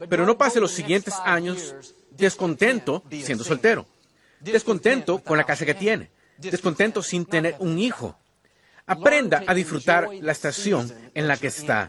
pero no pase los siguientes años descontento siendo soltero, descontento con la casa que tiene, descontento sin tener un hijo. Aprenda a disfrutar la estación en la que está.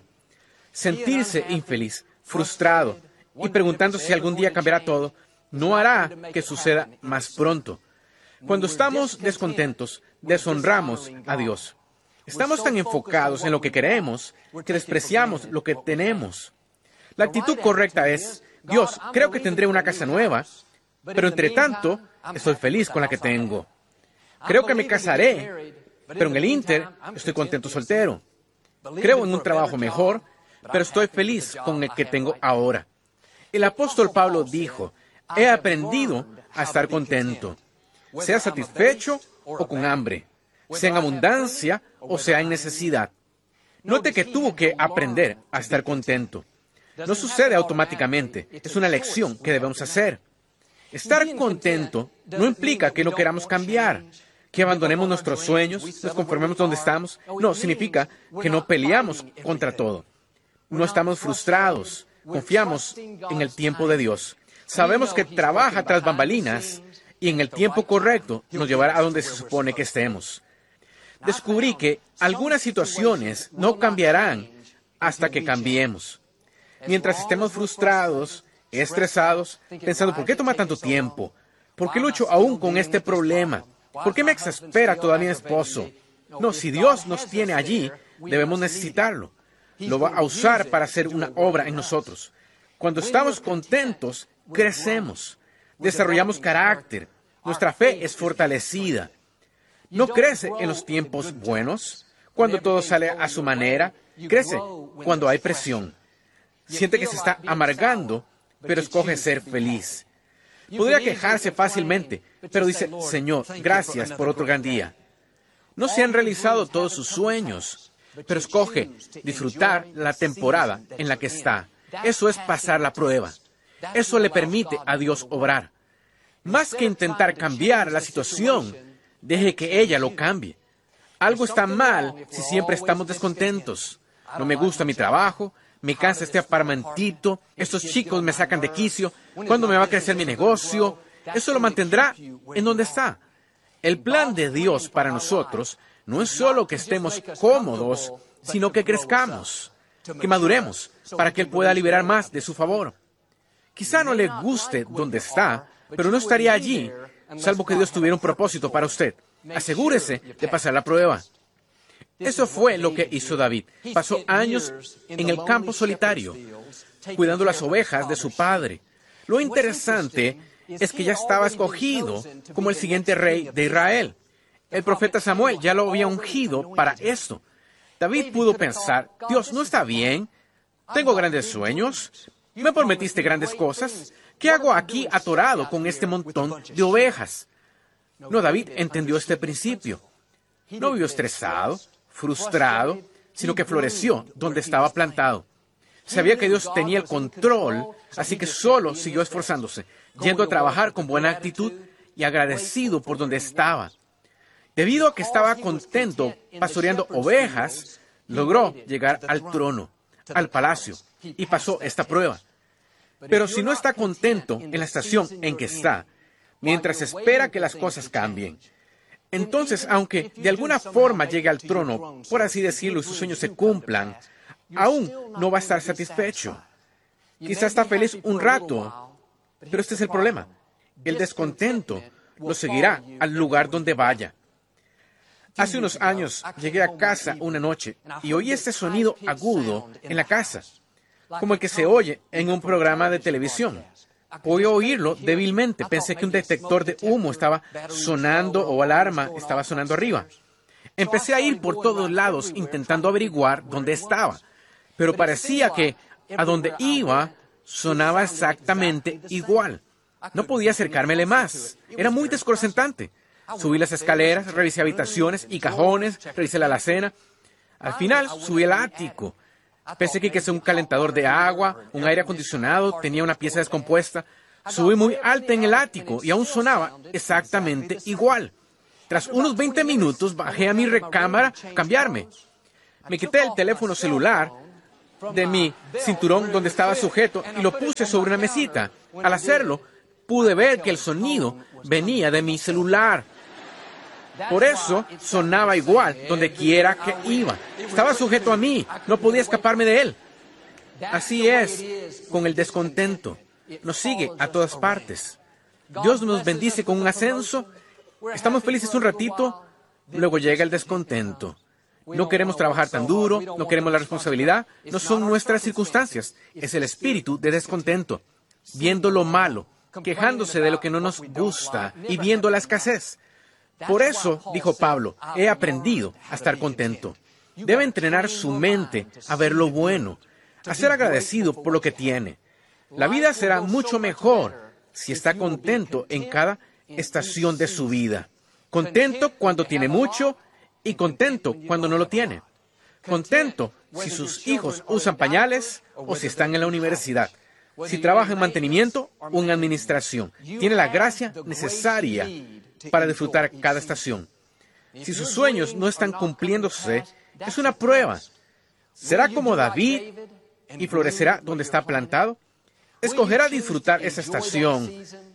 Sentirse infeliz, frustrado y preguntando si algún día cambiará todo, no hará que suceda más pronto. Cuando estamos descontentos, deshonramos a Dios. Estamos tan enfocados en lo que queremos que despreciamos lo que tenemos. La actitud correcta es: Dios, creo que tendré una casa nueva, pero entre tanto, estoy feliz con la que tengo. Creo que me casaré, pero en el ínter estoy contento soltero. Creo en un trabajo mejor, pero estoy feliz con el que tengo ahora. El apóstol Pablo dijo: he aprendido a estar contento, sea satisfecho o con hambre, sea en abundancia o sea en necesidad. Note que tuvo que aprender a estar contento. No sucede automáticamente, es una lección que debemos hacer. Estar contento no implica que no queramos cambiar, que abandonemos nuestros sueños, nos conformemos donde estamos. No, significa que no peleamos contra todo. No estamos frustrados, confiamos en el tiempo de Dios. Sabemos que trabaja tras bambalinas y en el tiempo correcto nos llevará a donde se supone que estemos. Descubrí que algunas situaciones no cambiarán hasta que cambiemos. Mientras estemos frustrados, estresados, pensando: ¿por qué toma tanto tiempo? ¿Por qué lucho aún con este problema? ¿Por qué me exaspera todavía mi esposo? No, si Dios nos tiene allí, debemos necesitarlo. Lo va a usar para hacer una obra en nosotros. Cuando estamos contentos, crecemos, desarrollamos carácter, nuestra fe es fortalecida. No crece en los tiempos buenos, cuando todo sale a su manera, crece cuando hay presión. Siente que se está amargando, pero escoge ser feliz. Podría quejarse fácilmente, pero dice: Señor, gracias por otro gran día. No se han realizado todos sus sueños, pero escoge disfrutar la temporada en la que está. Eso es pasar la prueba. Eso le permite a Dios obrar. Más que intentar cambiar la situación, deje que ella lo cambie. Algo está mal si siempre estamos descontentos. No me gusta mi trabajo, me cansa este apartamentito, estos chicos me sacan de quicio, ¿cuándo me va a crecer mi negocio? Eso lo mantendrá en donde está. El plan de Dios para nosotros no es solo que estemos cómodos, sino que crezcamos, que maduremos, para que Él pueda liberar más de su favor. Quizá no le guste donde está, pero no estaría allí, salvo que Dios tuviera un propósito para usted. Asegúrese de pasar la prueba. Eso fue lo que hizo David. Pasó años en el campo solitario, cuidando las ovejas de su padre. Lo interesante es que ya estaba escogido como el siguiente rey de Israel. El profeta Samuel ya lo había ungido para esto. David pudo pensar: Dios, ¿no está bien? Tengo grandes sueños. ¿Me prometiste grandes cosas? ¿Qué hago aquí atorado con este montón de ovejas? No, David entendió este principio. No vivió estresado, frustrado, sino que floreció donde estaba plantado. Sabía que Dios tenía el control, así que solo siguió esforzándose, yendo a trabajar con buena actitud y agradecido por donde estaba. Debido a que estaba contento pastoreando ovejas, logró llegar al trono, al palacio, y pasó esta prueba. Pero si no está contento en la estación en que está, mientras espera que las cosas cambien, entonces, aunque de alguna forma llegue al trono, por así decirlo, y sus sueños se cumplan, aún no va a estar satisfecho. Quizá está feliz un rato, pero este es el problema. El descontento lo seguirá al lugar donde vaya. Hace unos años llegué a casa una noche y oí este sonido agudo en la casa, como el que se oye en un programa de televisión. Podía oírlo débilmente. Pensé que un detector de humo estaba sonando o alarma estaba sonando arriba. Empecé a ir por todos lados intentando averiguar dónde estaba, pero parecía que a donde iba sonaba exactamente igual. No podía acercármele más. Era muy desconcertante. Subí las escaleras, revisé habitaciones y cajones, revisé la alacena. Al final subí al ático. Pensé que un calentador de agua, un aire acondicionado, tenía una pieza descompuesta. Subí muy alta en el ático y aún sonaba exactamente igual. Tras unos 20 minutos bajé a mi recámara a cambiarme. Me quité el teléfono celular de mi cinturón donde estaba sujeto y lo puse sobre una mesita. Al hacerlo, pude ver que el sonido venía de mi celular. Por eso sonaba igual donde quiera que iba. Estaba sujeto a mí, no podía escaparme de él. Así es con el descontento. Nos sigue a todas partes. Dios nos bendice con un ascenso. Estamos felices un ratito, luego llega el descontento. No queremos trabajar tan duro, no queremos la responsabilidad. No son nuestras circunstancias. Es el espíritu de descontento. Viendo lo malo, quejándose de lo que no nos gusta y viendo la escasez. Por eso, dijo Pablo, he aprendido a estar contento. Debe entrenar su mente a ver lo bueno, a ser agradecido por lo que tiene. La vida será mucho mejor si está contento en cada estación de su vida. Contento cuando tiene mucho y contento cuando no lo tiene. Contento si sus hijos usan pañales o si están en la universidad. Si trabaja en mantenimiento o en administración. Tiene la gracia necesaria para disfrutar cada estación. Si sus sueños no están cumpliéndose, es una prueba. ¿Será como David y florecerá donde está plantado? Escogerá disfrutar esa estación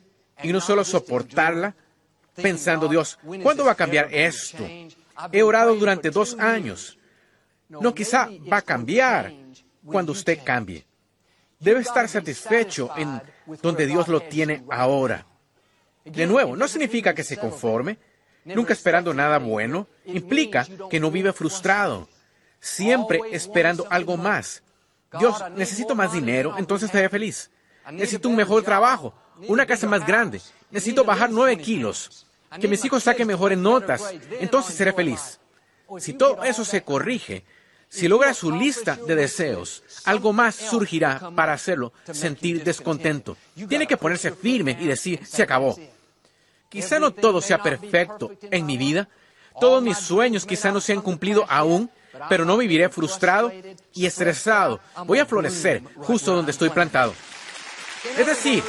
y no solo soportarla, pensando, Dios, ¿cuándo va a cambiar esto? He orado durante 2 años. No, quizá va a cambiar cuando usted cambie. Debe estar satisfecho en donde Dios lo tiene ahora. De nuevo, no significa que se conforme, nunca esperando nada bueno. Implica que no vive frustrado, siempre esperando algo más. Dios, necesito más dinero, entonces estaré feliz. Necesito un mejor trabajo, una casa más grande. Necesito bajar 9 kilos. Que mis hijos saquen mejores notas, entonces seré feliz. Si todo eso se corrige, si logra su lista de deseos, algo más surgirá para hacerlo sentir descontento. Tiene que ponerse firme y decir, se acabó. Quizá no todo sea perfecto en mi vida, todos mis sueños quizá no se han cumplido aún, pero no viviré frustrado y estresado. Voy a florecer justo donde estoy plantado. Es decir,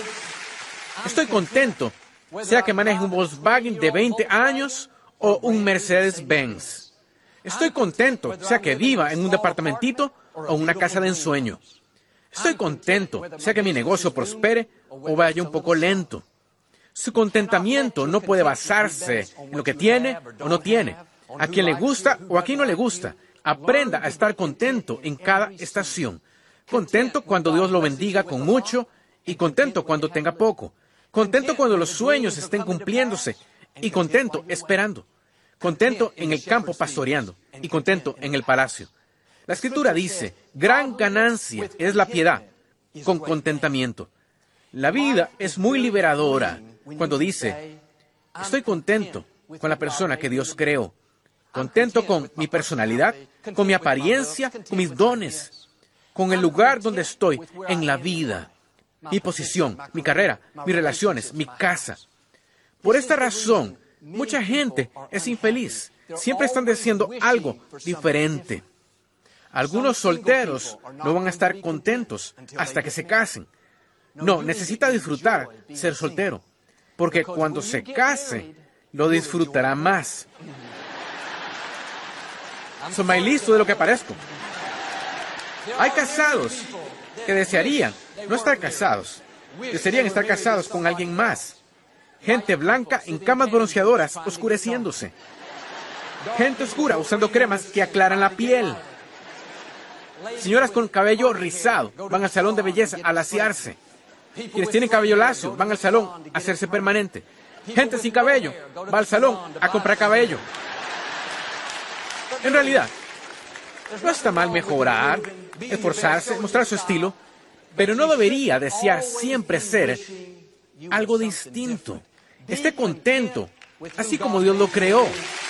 estoy contento, sea que maneje un Volkswagen de 20 años o un Mercedes-Benz. Estoy contento, sea que viva en un departamentito o una casa de ensueño. Estoy contento, sea que mi negocio prospere o vaya un poco lento. Su contentamiento no puede basarse en lo que tiene o no tiene, a quien le gusta o a quien no le gusta. Aprenda a estar contento en cada estación. Contento cuando Dios lo bendiga con mucho y contento cuando tenga poco. Contento cuando los sueños estén cumpliéndose y contento esperando. Contento en el campo pastoreando y contento en el palacio. La Escritura dice, gran ganancia es la piedad con contentamiento. La vida es muy liberadora cuando dice, estoy contento con la persona que Dios creó. Contento con mi personalidad, con mi apariencia, con mis dones, con el lugar donde estoy en la vida, mi posición, mi carrera, mis relaciones, mi casa. Por esta razón, mucha gente es infeliz. Siempre están deseando algo diferente. Algunos solteros no van a estar contentos hasta que se casen. No, necesita disfrutar ser soltero, porque cuando se case, lo disfrutará más. Soy más listo de lo que parezco. Hay casados que desearían no estar casados. Desearían estar casados con alguien más. Gente blanca en camas bronceadoras oscureciéndose. Gente oscura usando cremas que aclaran la piel. Señoras con cabello rizado van al salón de belleza a laciarse. Quienes tienen cabello lacio van al salón a hacerse permanente. Gente sin cabello va al salón a comprar cabello. En realidad, no está mal mejorar, esforzarse, mostrar su estilo, pero no debería desear siempre ser algo distinto. Esté contento, así como Dios lo creó.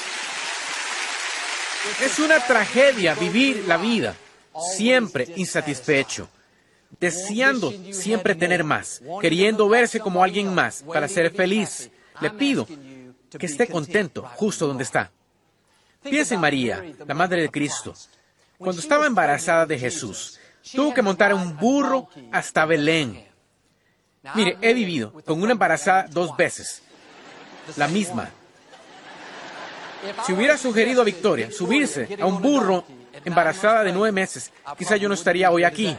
Es una tragedia vivir la vida siempre insatisfecho, deseando siempre tener más, queriendo verse como alguien más para ser feliz. Le pido que esté contento justo donde está. Piensa en María, la madre de Cristo. Cuando estaba embarazada de Jesús, tuvo que montar un burro hasta Belén. Mire, he vivido con una embarazada 2 veces, la misma. Si hubiera sugerido a Victoria subirse a un burro embarazada de 9 meses, quizá yo no estaría hoy aquí.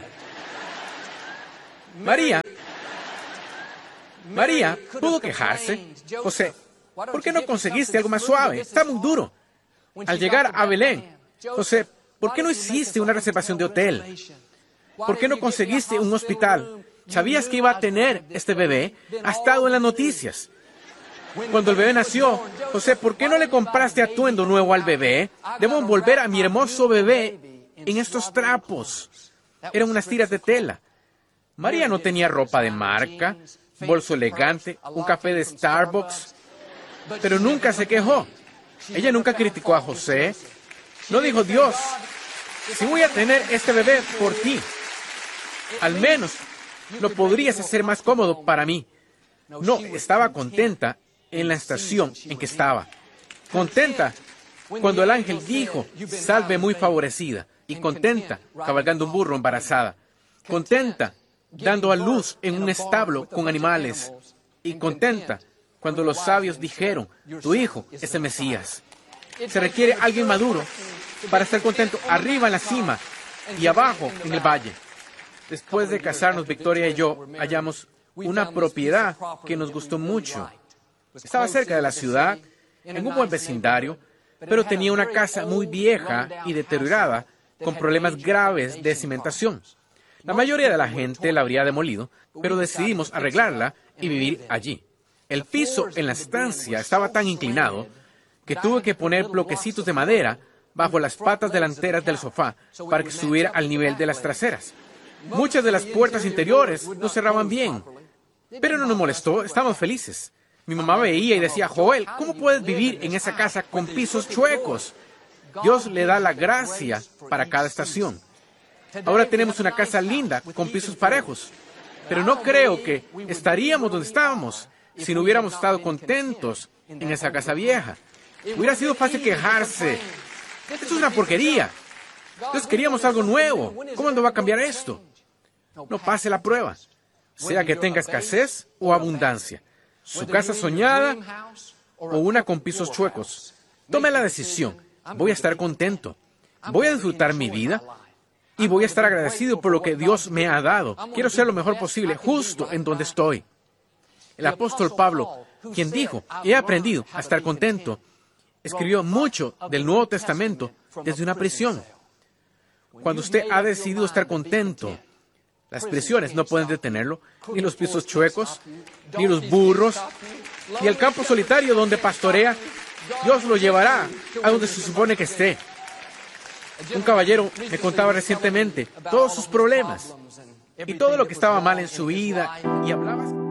María pudo quejarse. José, ¿por qué no conseguiste algo más suave? Está muy duro. Al llegar a Belén, José, ¿por qué no hiciste una reservación de hotel? ¿Por qué no conseguiste un hospital? ¿Sabías que iba a tener este bebé? Ha estado en las noticias. Cuando el bebé nació, José, ¿por qué no le compraste atuendo nuevo al bebé? Debo envolver a mi hermoso bebé en estos trapos. Eran unas tiras de tela. María no tenía ropa de marca, bolso elegante, un café de Starbucks, pero nunca se quejó. Ella nunca criticó a José. No dijo, Dios, si voy a tener este bebé por ti, al menos lo podrías hacer más cómodo para mí. No, estaba contenta en la estación en que estaba. Contenta cuando el ángel dijo, salve muy favorecida. Y contenta cabalgando un burro embarazada. Contenta dando a luz en un establo con animales. Y contenta cuando los sabios dijeron, tu hijo es el Mesías. Se requiere alguien maduro para estar contento arriba en la cima y abajo en el valle. Después de casarnos, Victoria y yo hallamos una propiedad que nos gustó mucho. Estaba cerca de la ciudad, en un buen vecindario, pero tenía una casa muy vieja y deteriorada, con problemas graves de cimentación. La mayoría de la gente la habría demolido, pero decidimos arreglarla y vivir allí. El piso en la estancia estaba tan inclinado que tuve que poner bloquecitos de madera bajo las patas delanteras del sofá para que estuviera al nivel de las traseras. Muchas de las puertas interiores no cerraban bien, pero no nos molestó, estábamos felices. Mi mamá veía y decía, Joel, ¿cómo puedes vivir en esa casa con pisos chuecos? Dios le da la gracia para cada estación. Ahora tenemos una casa linda con pisos parejos, pero no creo que estaríamos donde estábamos si no hubiéramos estado contentos en esa casa vieja. Hubiera sido fácil quejarse. Esto es una porquería. Entonces queríamos algo nuevo. ¿Cómo va a cambiar esto? No pase la prueba, sea que tenga escasez o abundancia, su casa soñada o una con pisos chuecos. Tome la decisión. Voy a estar contento. Voy a disfrutar mi vida y voy a estar agradecido por lo que Dios me ha dado. Quiero ser lo mejor posible justo en donde estoy. El apóstol Pablo, quien dijo, he aprendido a estar contento, escribió mucho del Nuevo Testamento desde una prisión. Cuando usted ha decidido estar contento, las prisiones no pueden detenerlo, ni los pisos chuecos, ni los burros, ni el campo solitario donde pastorea. Dios lo llevará a donde se supone que esté. Un caballero me contaba recientemente todos sus problemas y todo lo que estaba mal en su vida y hablaba...